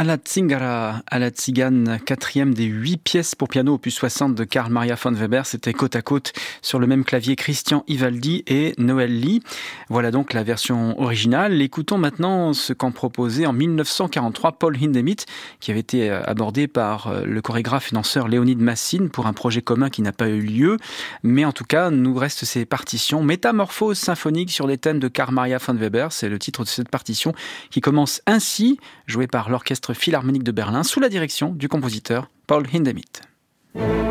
À la Tzigane, quatrième des 8 pièces pour piano opus 60 de Carl Maria von Weber. C'était côte à côte sur le même clavier Christian Ivaldi et Noël Lee. Voilà donc la version originale. Écoutons maintenant ce qu'en proposait en 1943 Paul Hindemith, qui avait été abordé par le chorégraphe et danseur Léonide Massine pour un projet commun qui n'a pas eu lieu. Mais en tout cas, nous restent ces partitions Métamorphose symphonique sur les thèmes de Carl Maria von Weber. C'est le titre de cette partition qui commence ainsi, jouée par l'orchestre philharmonique de Berlin sous la direction du compositeur Paul Hindemith.